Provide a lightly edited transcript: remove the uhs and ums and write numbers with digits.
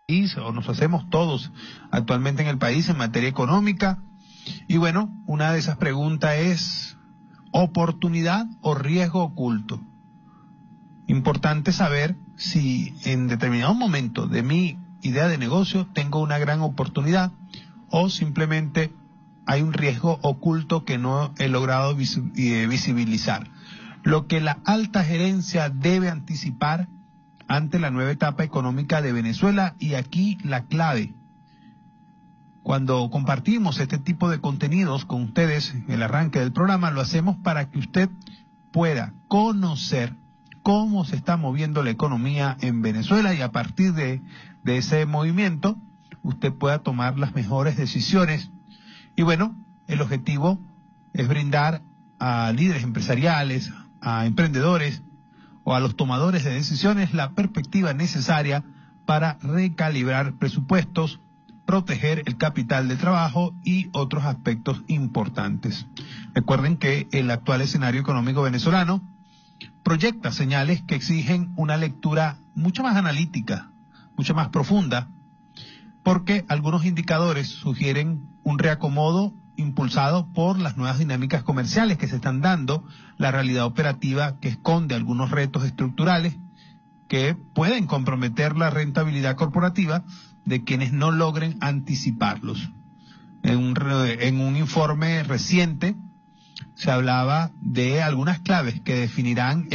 país, o nos hacemos todos actualmente en el país en materia económica. Y bueno, una de esas preguntas es: ¿oportunidad o riesgo oculto? Importante saber si en determinado momento de mi idea de negocio tengo una gran oportunidad o simplemente hay un riesgo oculto que no he logrado visibilizar. Lo que la alta gerencia debe anticipar ante la nueva etapa económica de Venezuela, y aquí la clave. Cuando compartimos este tipo de contenidos con ustedes, el arranque del programa, lo hacemos para que usted pueda conocer cómo se está moviendo la economía en Venezuela, y a partir de ese movimiento usted pueda tomar las mejores decisiones. Y bueno, el objetivo es brindar a líderes empresariales, a emprendedores o a los tomadores de decisiones la perspectiva necesaria para recalibrar presupuestos, proteger el capital de trabajo y otros aspectos importantes. Recuerden que el actual escenario económico venezolano proyecta señales que exigen una lectura mucho más analítica, mucho más profunda, porque algunos indicadores sugieren un reacomodo impulsado por las nuevas dinámicas comerciales que se están dando, la realidad operativa que esconde algunos retos estructurales que pueden comprometer la rentabilidad corporativa de quienes no logren anticiparlos. En un informe reciente se hablaba de algunas claves que definirán